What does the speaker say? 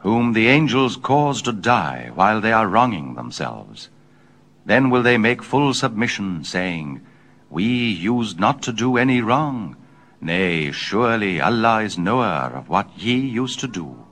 whom the angels cause to die while they are wronging themselves. Then will they make full submission, saying, We used not to do any wrong. Nay, surely Allah is knower of what ye used to do.